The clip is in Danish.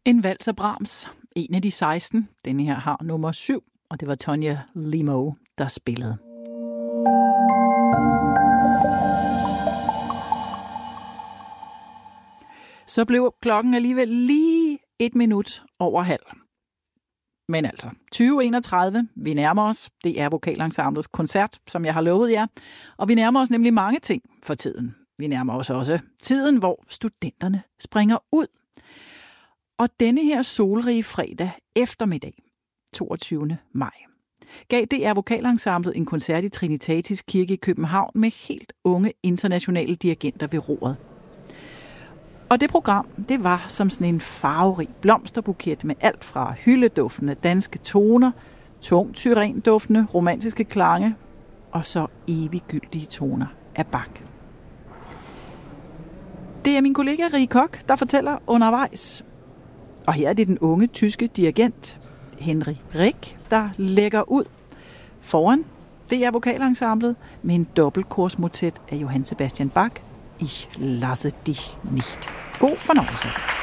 En vals af Brahms, en af de 16. Denne her har nummer 7, og det var Tonya Limo, der spillede. Så blev klokken alligevel lige 1 minut over halv. Men altså, 2031, vi nærmer os. Det er Vokalensemblets koncert, som jeg har lovet jer. Og vi nærmer os nemlig mange ting for tiden. Vi nærmer os også tiden, hvor studenterne springer ud. Og denne her solrige fredag eftermiddag, 22. maj, gav DR Vokalensemblet en koncert i Trinitatis Kirke i København med helt unge internationale dirigenter ved roret. Og det program, det var som sådan en farverig blomsterbuket med alt fra hyldeduftende danske toner, tung tyrenduftende romantiske klange og så eviggyldige toner af Bach. Det er min kollega Rie Koch, der fortæller undervejs. Og her er det den unge tyske dirigent Henry Rick, der lægger ud foran DR Vokalensemblet med en dobbeltkorsmotet af Johann Sebastian Bach. Ich lasse dich nicht. God fornøjelse.